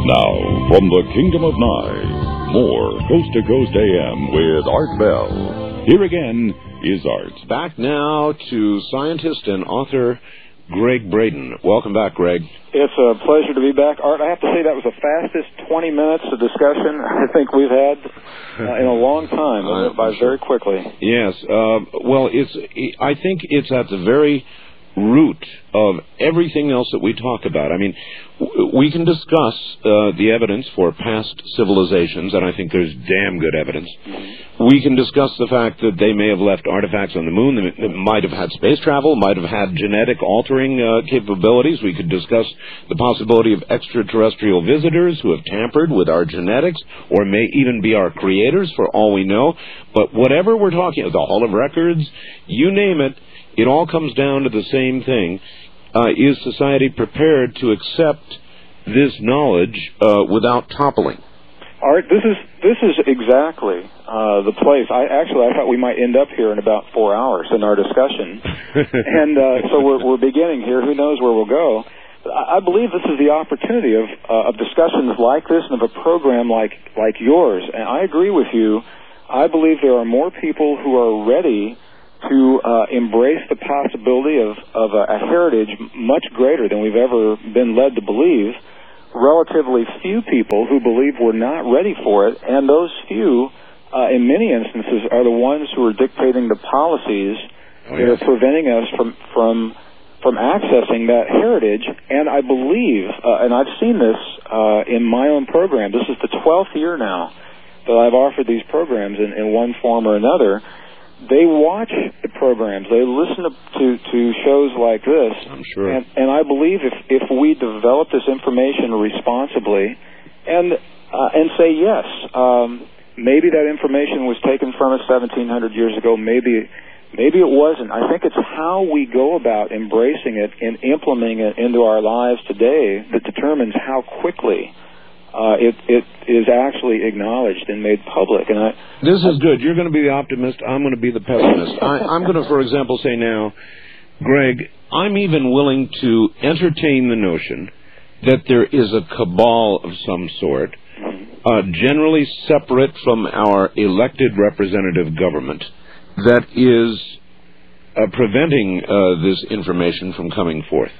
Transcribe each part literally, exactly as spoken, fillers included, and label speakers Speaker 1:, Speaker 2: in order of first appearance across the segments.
Speaker 1: Now, from the Kingdom of Nye, more Coast to Coast A M with Art Bell. Here again is Art.
Speaker 2: Back now to scientist and author Gregg Braden. Welcome back, Greg.
Speaker 3: It's a pleasure to be back. Art, I have to say that was the fastest twenty minutes of discussion I think we've had uh, in a long time. It went by very quickly.
Speaker 2: Yes. Uh, well, it's. I think it's at the very root of everything else that we talk about. I mean, we can discuss uh, the evidence for past civilizations, and I think there's damn good evidence. Mm-hmm. We can discuss the fact that they may have left artifacts on the moon, they might have had space travel, might have had genetic altering uh, capabilities. We could discuss the possibility of extraterrestrial visitors who have tampered with our genetics, or may even be our creators, for all we know. But whatever we're talking about, the Hall of Records, you name it, it all comes down to the same thing. Uh, is society prepared to accept this knowledge uh, without toppling?
Speaker 3: Art, this is this is exactly uh, the place. I actually I thought we might end up here in about four hours in our discussion, and uh, so we're we're beginning here. Who knows where we'll go? I believe this is the opportunity of uh, of discussions like this and of a program like like yours. And I agree with you. I believe there are more people who are ready to uh, embrace the possibility of, of a, a heritage much greater than we've ever been led to believe. Relatively few people who believe we're not ready for it, and those few, uh, in many instances, are the ones who are dictating the policies oh, that yes. are preventing us from from from accessing that heritage. And I believe, uh, and I've seen this uh, in my own program, this is the twelfth year now that I've offered these programs in, in one form or another. They watch the programs. They listen to, to, to shows like this.
Speaker 2: I'm sure.
Speaker 3: And, and I believe if, if we develop this information responsibly and uh, and say, yes, um, maybe that information was taken from us seventeen hundred years ago, maybe maybe it wasn't. I think it's how we go about embracing it and implementing it into our lives today that determines how quickly Uh, it, it is actually acknowledged and made public. And I,
Speaker 2: this is good. You're going to be the optimist. I'm going to be the pessimist. I, I'm going to, for example, say now, Greg, I'm even willing to entertain the notion that there is a cabal of some sort, uh, generally separate from our elected representative government, that is uh, preventing uh, this information from coming forth.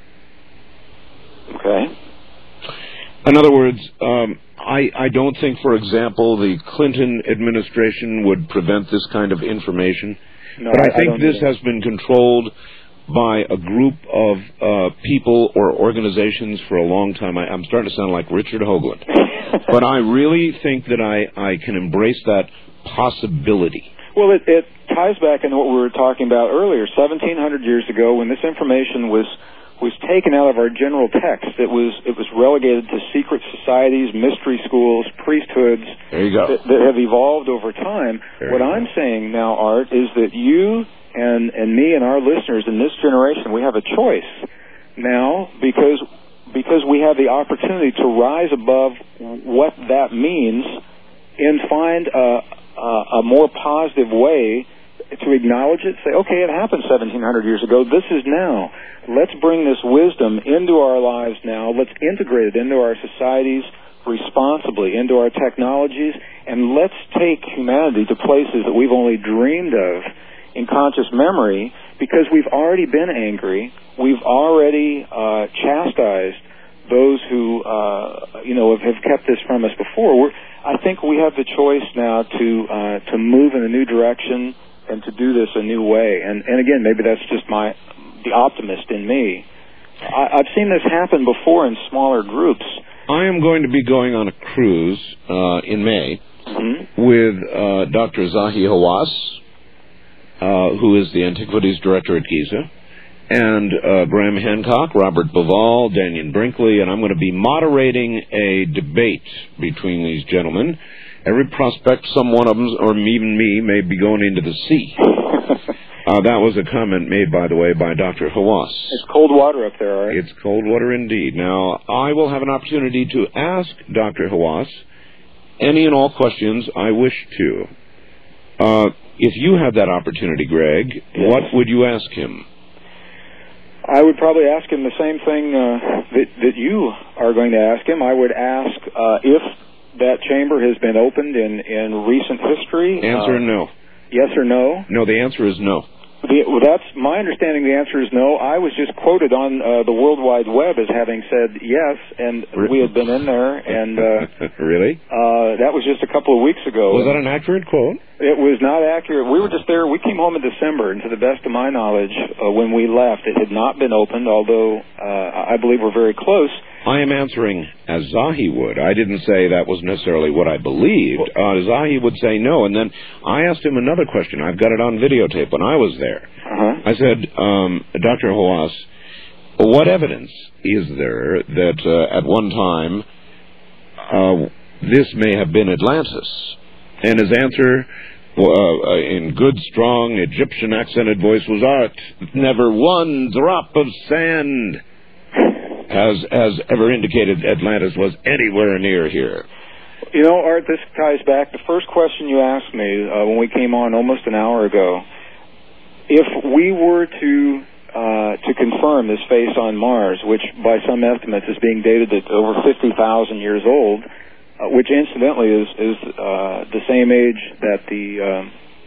Speaker 3: Okay.
Speaker 2: In other words, um, I, I don't think, for example, the Clinton administration would prevent this kind of information.
Speaker 3: No,
Speaker 2: but I,
Speaker 3: I
Speaker 2: think
Speaker 3: don't
Speaker 2: this
Speaker 3: either.
Speaker 2: has been controlled by a group of uh, people or organizations for a long time. I, I'm starting to sound like Richard Hoagland. But I really think that I, I can embrace that possibility.
Speaker 3: Well, it, it ties back into what we were talking about earlier. seventeen hundred years ago, when this information was was taken out of our general text. It was it was relegated to secret societies, mystery schools, priesthoods
Speaker 2: there you go.
Speaker 3: That, that have evolved over time.
Speaker 2: There
Speaker 3: what I'm go. saying now, Art, is that you and, and me and our listeners in this generation, we have a choice now because because we have the opportunity to rise above what that means and find a, a, a more positive way to acknowledge it, say, okay, it happened seventeen hundred years ago. This is now. Let's bring this wisdom into our lives now. Let's integrate it into our societies responsibly, into our technologies, and let's take humanity to places that we've only dreamed of in conscious memory because we've already been angry. We've already uh, chastised those who, uh, you know, have, have kept this from us before. We're, I think we have the choice now to uh, to move in a new direction and to do this a new way. And, and again, maybe that's just my the optimist in me. I, I've seen this happen before in smaller groups.
Speaker 2: I am going to be going on a cruise uh, in May mm-hmm. with uh, Doctor Zahi Hawass, uh, who is the Antiquities Director at Giza, and uh, Graham Hancock, Robert Bauval, Daniel Brinkley, and I'm going to be moderating a debate between these gentlemen. Every prospect, some one of them, or even me, may be going into the sea. uh, that was a comment made, by the way, by Doctor Hawass.
Speaker 3: It's cold water up there, all right?
Speaker 2: It's cold water indeed. Now, I will have an opportunity to ask Doctor Hawass any and all questions I wish to. Uh, if you have that opportunity, Greg,
Speaker 3: yes.
Speaker 2: what would you ask him?
Speaker 3: I would probably ask him the same thing uh, that, that you are going to ask him. I would ask uh, if that chamber has been opened in, in recent history.
Speaker 2: Answer
Speaker 3: uh,
Speaker 2: no.
Speaker 3: Yes or no?
Speaker 2: No, the answer is no.
Speaker 3: The, well, that's my understanding. The answer is no. I was just quoted on uh, the World Wide Web as having said yes, and we had been in there. And uh,
Speaker 2: really?
Speaker 3: Uh, that was just a couple of weeks ago.
Speaker 2: Was that an accurate quote?
Speaker 3: It was not accurate. We were just there. We came home in December, and to the best of my knowledge, uh, when we left, it had not been opened, although uh, I believe we're very close.
Speaker 2: I am answering as Zahi would. I didn't say that was necessarily what I believed. Uh, Zahi would say no, and then I asked him another question. I've got it on videotape when I was there.
Speaker 3: Uh-huh.
Speaker 2: I said, um, Doctor Hawass, what evidence is there that uh, at one time uh, this may have been Atlantis? And his answer, uh, in good, strong Egyptian accented voice, was, Art, never one drop of sand has has ever indicated Atlantis was anywhere near here.
Speaker 3: You know, Art, this ties back. The first question you asked me uh, when we came on almost an hour ago, if we were to uh, to confirm this face on Mars, which by some estimates is being dated at over fifty thousand years old, uh, which incidentally is, is uh, the same age that the, uh,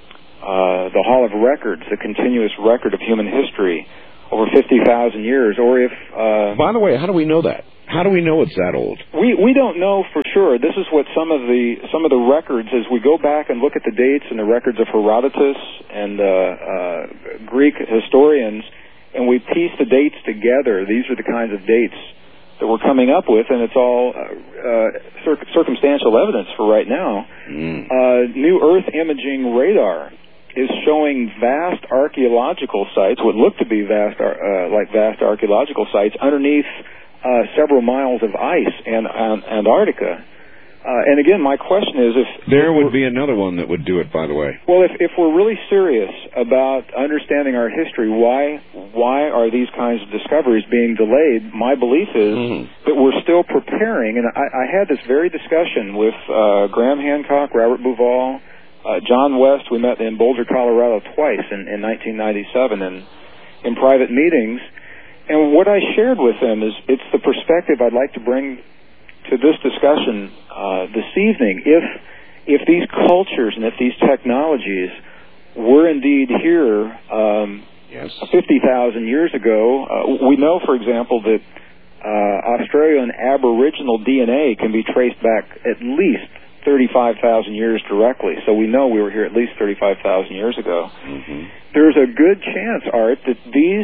Speaker 3: uh, the Hall of Records, the continuous record of human history, over fifty thousand years, or if... Uh,
Speaker 2: By the way, how do we know that? How do we know it's that old?
Speaker 3: We we don't know for sure. This is what some of the some of the records, as we go back and look at the dates and the records of Herodotus and uh, uh, Greek historians, and we piece the dates together, these are the kinds of dates that we're coming up with, and it's all uh, uh, cir- circumstantial evidence for right now.
Speaker 2: Mm.
Speaker 3: Uh, New Earth imaging radar is showing vast archaeological sites, what look to be vast, uh, like vast archaeological sites, underneath uh, several miles of ice and uh, Antarctica. Uh, and again, my question is, if
Speaker 2: there would be another one that would do it, by the way.
Speaker 3: Well, if if we're really serious about understanding our history, why why are these kinds of discoveries being delayed? My belief is mm. that we're still preparing, and I, I had this very discussion with uh, Graham Hancock, Robert Bauval, Uh, John West. We met in Boulder, Colorado twice in, in nineteen ninety-seven in, in private meetings. And what I shared with them is it's the perspective I'd like to bring to this discussion uh, this evening. If, if these cultures and if these technologies were indeed here um,
Speaker 2: yes.
Speaker 3: fifty thousand years ago, uh, we know, for example, that uh, Australian Aboriginal D N A can be traced back at least thirty-five thousand years directly, so we know we were here at least thirty-five thousand years ago.
Speaker 2: Mm-hmm.
Speaker 3: There's a good chance, Art, that these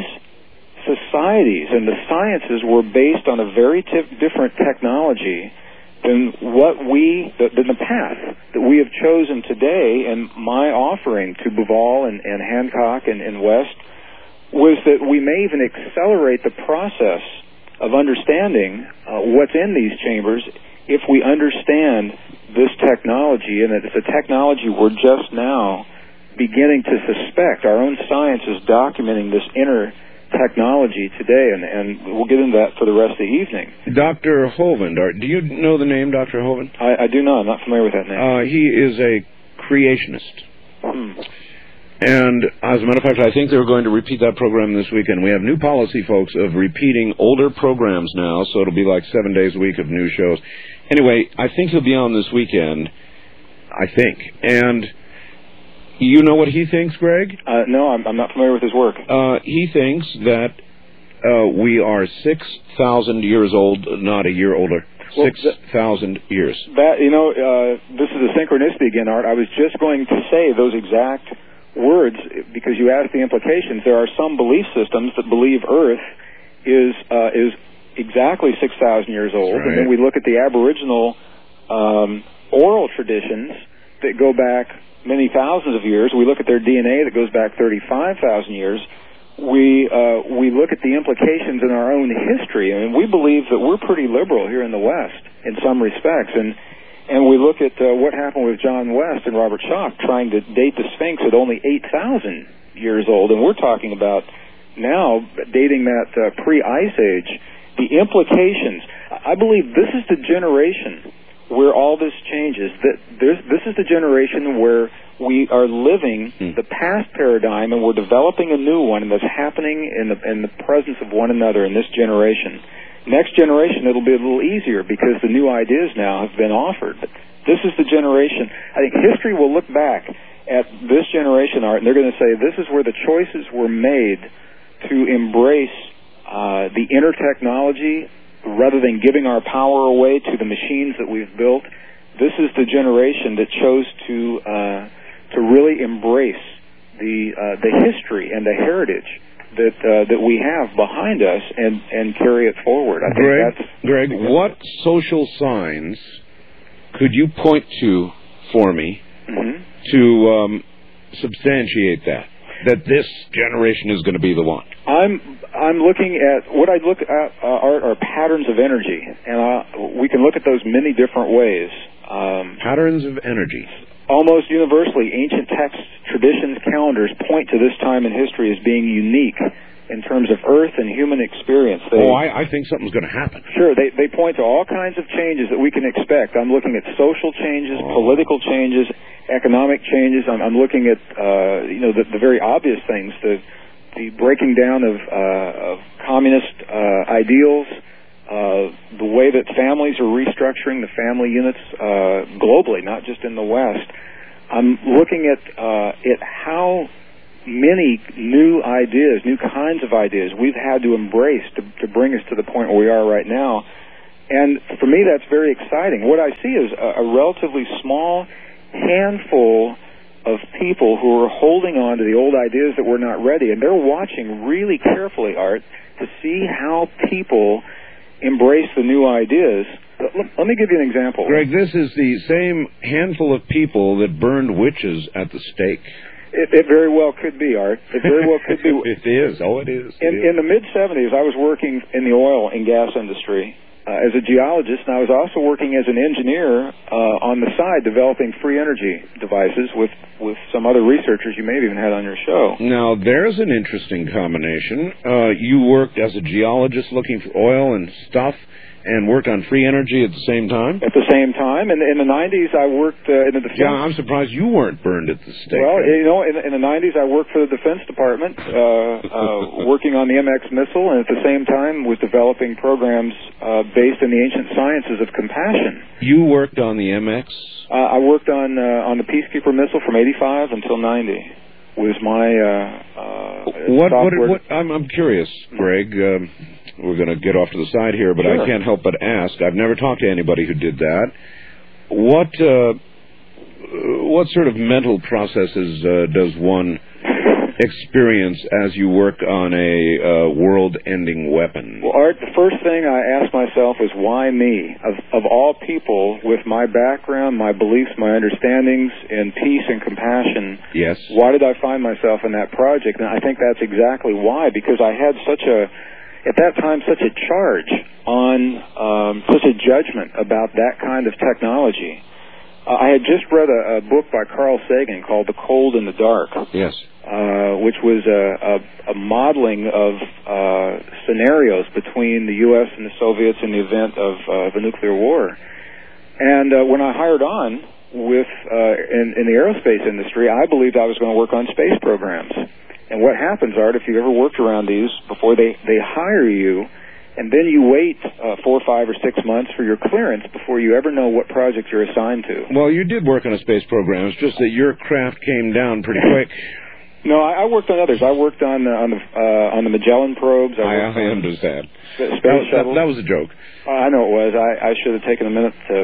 Speaker 3: societies and the sciences were based on a very t- different technology than what we, than the path that we have chosen today. And my offering to Bauval and, and Hancock and, and West was that we may even accelerate the process of understanding uh, what's in these chambers if we understand this technology, and that it's a technology we're just now beginning to suspect. Our own science is documenting this inner technology today, and, and we'll get into that for the rest of the evening.
Speaker 2: Doctor Hovind, do you know the name Doctor Hovind?
Speaker 3: I, I do not. I'm not familiar with that name.
Speaker 2: Uh, he is a creationist.
Speaker 3: Hmm.
Speaker 2: And as a matter of fact, I think they're going to repeat that program this weekend. We have new policy, folks, of repeating older programs now, so it'll be like seven days a week of new shows. Anyway, I think he'll be on this weekend, I think. And you know what he thinks, Greg?
Speaker 3: Uh, no, I'm, I'm not familiar with his work.
Speaker 2: Uh, he thinks that uh, we are six thousand years old, not a year older.
Speaker 3: Well,
Speaker 2: six thousand years.
Speaker 3: That, you know, uh, this is a synchronicity again, Art. I was just going to say those exact words because you asked the implications. There are some belief systems that believe Earth is uh, is exactly six thousand years old,
Speaker 2: right.
Speaker 3: And then we look at the Aboriginal um, oral traditions that go back many thousands of years. We look at their D N A that goes back thirty-five thousand years. We uh, we look at the implications in our own history, I mean, we believe that we're pretty liberal here in the West in some respects, and and we look at uh, what happened with John West and Robert Schoch trying to date the Sphinx at only eight thousand years old, and we're talking about now dating that uh, pre-Ice Age. The implications, I believe this is the generation where all this changes. That this is the generation where we are living
Speaker 2: Hmm.
Speaker 3: the past paradigm, and we're developing a new one, and that's happening in the in the presence of one another in this generation. Next generation, it'll be a little easier because the new ideas now have been offered. But this is the generation. I think history will look back at this generation, Art, and they're going to say this is where the choices were made to embrace uh, the inner technology rather than giving our power away to the machines that we've built. This is the generation that chose to uh, to really embrace the uh, the history and the heritage that uh, that we have behind us and, and carry it forward. I
Speaker 2: Greg,
Speaker 3: think that's
Speaker 2: Greg, what social signs could you point to for me
Speaker 3: mm-hmm.
Speaker 2: to um, substantiate that? That this generation is going to be the one?
Speaker 3: I'm I'm looking at what I look at uh, are, are patterns of energy, and uh, we can look at those many different ways. Um,
Speaker 2: Patterns of energy.
Speaker 3: Almost universally, ancient texts, traditions, calendars point to this time in history as being unique in terms of Earth and human experience. They,
Speaker 2: oh, I, I think something's going to happen.
Speaker 3: Sure, they they point to all kinds of changes that we can expect. I'm looking at social changes,
Speaker 2: oh.
Speaker 3: political changes, economic changes. I'm, I'm looking at uh, you know the, the very obvious things, the the breaking down of, uh, of communist uh, ideals. Uh, the way that families are restructuring the family units uh, globally, not just in the West. I'm looking at uh, at how many new ideas, new kinds of ideas we've had to embrace to, to bring us to the point where we are right now. And for me, that's very exciting. What I see is a, a relatively small handful of people who are holding on to the old ideas that were not ready, and they're watching really carefully, Art, to see how people embrace the new ideas. Let, let me give you an example.
Speaker 2: Greg, this is the same handful of people that burned witches at the stake.
Speaker 3: It, it very well could be, Art. It very well could be.
Speaker 2: It is. Oh, it is. It
Speaker 3: in,
Speaker 2: is.
Speaker 3: in the mid seventies, I was working in the oil and gas industry uh, as a geologist, and I was also working as an engineer uh, on the side developing free energy devices with, with some other researchers you may have even had on your show.
Speaker 2: Now, there's an interesting combination. Uh, you worked as a geologist looking for oil and stuff, and worked on free energy at the same time?
Speaker 3: At the same time. And in the nineties, I worked uh, in the defense...
Speaker 2: Yeah, I'm surprised you weren't burned at the stake.
Speaker 3: Well, you know, in, in the nineties, I worked for the Defense Department, uh, uh, working on the M X missile, and at the same time was developing programs uh, based in the ancient sciences of compassion.
Speaker 2: You worked on the M X?
Speaker 3: Uh, I worked on uh, on the Peacekeeper missile from eighty-five until ninety. Was my uh, uh,
Speaker 2: what, what,
Speaker 3: software...
Speaker 2: what? I'm, I'm curious, Greg. Um, we're going to get off to the side here, but
Speaker 3: sure.
Speaker 2: I can't help but ask. I've never talked to anybody who did that. What uh, what sort of mental processes uh, does one experience as you work on a uh, world-ending weapon?
Speaker 3: Well, Art, the first thing I asked myself is, why me? Of, of all people, with my background, my beliefs, my understandings in peace and compassion,
Speaker 2: yes.
Speaker 3: Why did I find myself in that project? And I think that's exactly why, because I had such a, at that time, such a charge on, um, such a judgment about that kind of technology. Uh, I had just read a, a book by Carl Sagan called The Cold and the Dark.
Speaker 2: Yes.
Speaker 3: Uh, which was a, a, a modeling of uh, scenarios between the U S and the Soviets in the event of uh, the nuclear war. And uh, when I hired on with uh, in, in the aerospace industry, I believed I was going to work on space programs. And what happens, Art, if you've ever worked around these before, they, they hire you, and then you wait uh, four, five, or six months for your clearance before you ever know what project you're assigned to.
Speaker 2: Well, you did work on a space program. It's just that your craft came down pretty quick.
Speaker 3: No, I, I worked on others. I worked on uh, on the uh, on the Magellan probes. I,
Speaker 2: I, I understand.
Speaker 3: Space
Speaker 2: that,
Speaker 3: shuttle.
Speaker 2: That, that was a joke.
Speaker 3: Uh, I know it was. I, I should have taken a minute to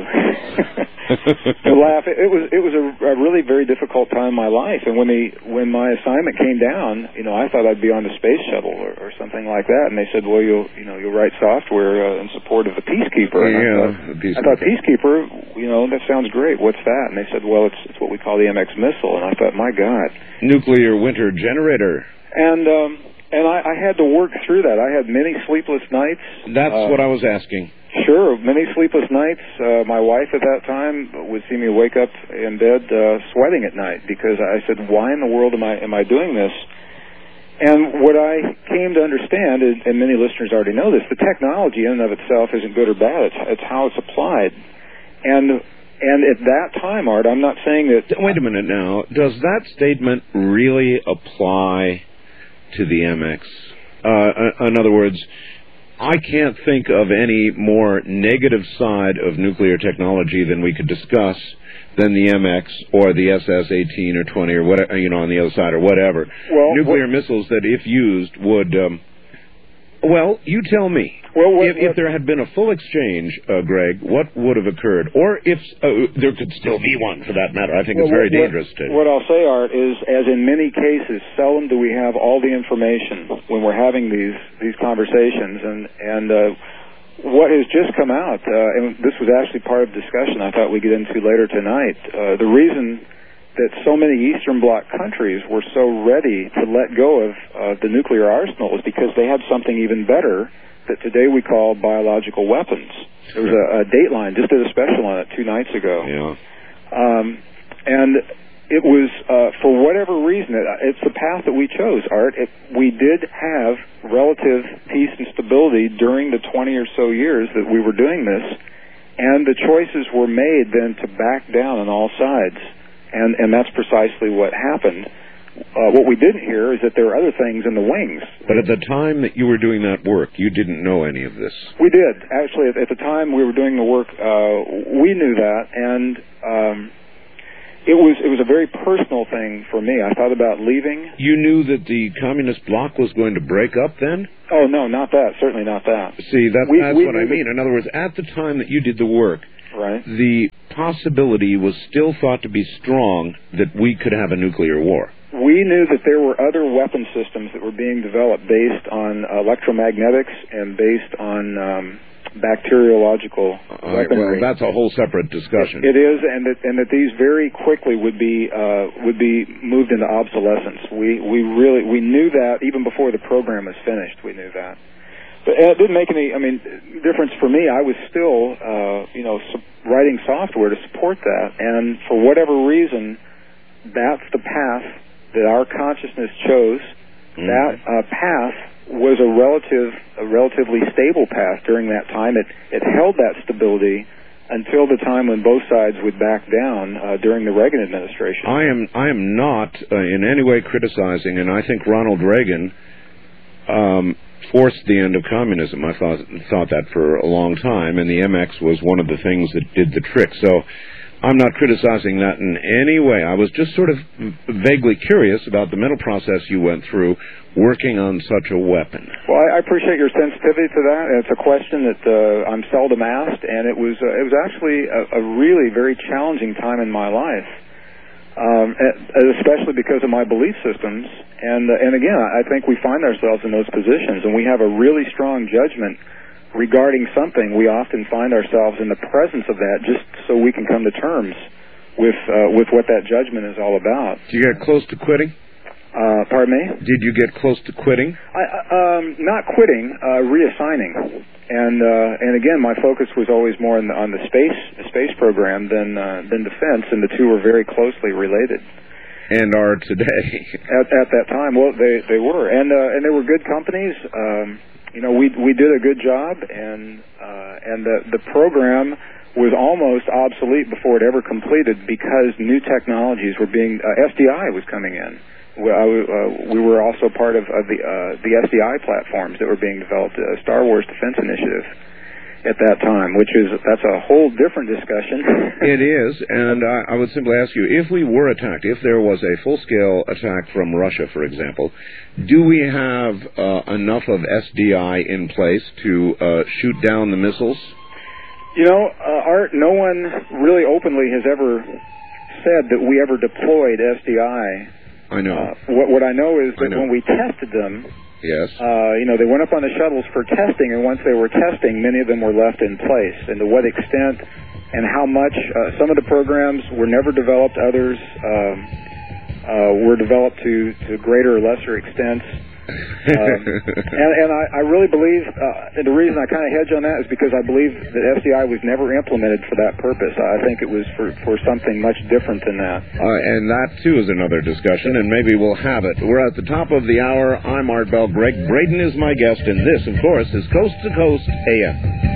Speaker 3: to laugh. It, it was it was a, a really very difficult time in my life. And when the when my assignment came down, you know, I thought I'd be on the space shuttle or, or something like that. And they said, well, you'll you know you'll write software uh, in support of the Peacekeeper. And
Speaker 2: yeah,
Speaker 3: I thought,
Speaker 2: the Peacekeeper.
Speaker 3: I thought Peacekeeper. You know, that sounds great. What's that? And they said, well, it's it's what we call the M X missile. And I thought, my God.
Speaker 2: Nuclear winter generator.
Speaker 3: And um, and I, I had to work through that. I had many sleepless nights.
Speaker 2: That's
Speaker 3: uh,
Speaker 2: what I was asking.
Speaker 3: Sure, many sleepless nights. Uh, my wife at that time would see me wake up in bed uh, sweating at night because I said, "Why in the world am I am I doing this?" And what I came to understand, is, and many listeners already know this, the technology in and of itself isn't good or bad. It's, it's how it's applied. And and at that time, Art, I'm not saying that...
Speaker 2: Wait a minute now. Does that statement really apply to the M X? Uh, in other words, I can't think of any more negative side of nuclear technology than we could discuss than the M X or the S S eighteen or twenty or whatever, you know, on the other side or whatever.
Speaker 3: Well,
Speaker 2: nuclear
Speaker 3: what,
Speaker 2: missiles that, if used, would... Um, well, you tell me.
Speaker 3: Well, what,
Speaker 2: if,
Speaker 3: what,
Speaker 2: if there had been a full exchange, uh, Greg, what would have occurred? Or if uh, there could still be one, for that matter. I think
Speaker 3: well,
Speaker 2: it's very
Speaker 3: what,
Speaker 2: dangerous to...
Speaker 3: What I'll say, Art, is, as in many cases, seldom do we have all the information when we're having these, these conversations. And, and uh, what has just come out, uh, and this was actually part of discussion I thought we'd get into later tonight, uh, the reason that so many Eastern Bloc countries were so ready to let go of uh, the nuclear arsenal is because they had something even better that today we call biological weapons. There was a, a Dateline just did a special on it two nights ago.
Speaker 2: Yeah.
Speaker 3: Um, and it was, uh, for whatever reason, it, it's the path that we chose, Art. It, we did have relative peace and stability during the twenty or so years that we were doing this, and the choices were made then to back down on all sides. And, and that's precisely what happened. Uh, what we didn't hear is that there are other things in the wings.
Speaker 2: But at the time that you were doing that work, you didn't know any of this.
Speaker 3: We did. Actually, at, at the time we were doing the work, uh, we knew that, and um, it was it was a very personal thing for me. I thought about leaving.
Speaker 2: You knew that the communist bloc was going to break up then?
Speaker 3: Oh, no, not that. Certainly not that.
Speaker 2: See, that,
Speaker 3: we,
Speaker 2: that's
Speaker 3: we
Speaker 2: what I mean. In other words, at the time that you did the work,
Speaker 3: right,
Speaker 2: the possibility was still thought to be strong that we could have a nuclear war.
Speaker 3: We knew that there were other weapon systems that were being developed based on electromagnetics and based on um, bacteriological
Speaker 2: uh,
Speaker 3: weaponry.
Speaker 2: Well, that's a whole separate discussion.
Speaker 3: It is, and that, and that these very quickly would be uh, would be moved into obsolescence. We we really we knew that even before the program was finished. We knew that. But it didn't make any, I mean, difference for me. I was still, uh, you know, su- writing software to support that, and for whatever reason, that's the path that our consciousness chose. Mm-hmm. That uh, path was a relative, a relatively stable path during that time. It it held that stability until the time when both sides would back down uh, during the Reagan administration.
Speaker 2: I am I am not uh, in any way criticizing, and I think Ronald Reagan Um, forced the end of communism. I thought thought that for a long time, and the M X was one of the things that did the trick. So I'm not criticizing that in any way. I was just sort of vaguely curious about the mental process you went through working on such a weapon.
Speaker 3: Well, I appreciate your sensitivity to that. It's a question that uh, I'm seldom asked, and it was uh, it was actually a, a really very challenging time in my life. Um, especially because of my belief systems, and uh, and again, I think we find ourselves in those positions, and we have a really strong judgment regarding something. We often find ourselves in the presence of that, just so we can come to terms with uh, with what that judgment is all about.
Speaker 2: Do you get close to quitting?
Speaker 3: Uh, pardon me?
Speaker 2: Did you get close to quitting?
Speaker 3: I, um, not quitting, uh, reassigning. And uh, and again, my focus was always more on the, on the space the space program than uh, than defense, and the two were very closely related.
Speaker 2: And are today.
Speaker 3: At, at that time, well, they they were, and uh, and they were good companies. Um, you know, we we did a good job, and uh, and the the program was almost obsolete before it ever completed because new technologies were being uh, S D I was coming in. We, uh, we were also part of, of the uh, the S D I platforms that were being developed, uh, Star Wars Defense Initiative, at that time, which is that's a whole different discussion.
Speaker 2: It is, and I, I would simply ask you, if we were attacked, if there was a full-scale attack from Russia, for example, do we have uh, enough of S D I in place to uh, shoot down the missiles?
Speaker 3: You know, uh, Art, no one really openly has ever said that we ever deployed S D I.
Speaker 2: I know.
Speaker 3: Uh, what, what I know is that
Speaker 2: know.
Speaker 3: when we tested them,
Speaker 2: yes,
Speaker 3: uh, you know, they went up on the shuttles for testing, and once they were testing, many of them were left in place. And to what extent and how much, uh, some of the programs were never developed, others um, uh, were developed to, to greater or lesser extents. um, and and I, I really believe, uh, and the reason I kind of hedge on that is because I believe that S D I was never implemented for that purpose. I think it was for, for something much different than that.
Speaker 2: Uh, and that, too, is another discussion, and maybe we'll have it. We're at the top of the hour. I'm Art Bell. Greg Braden is my guest, and this, of course, is Coast to Coast A M.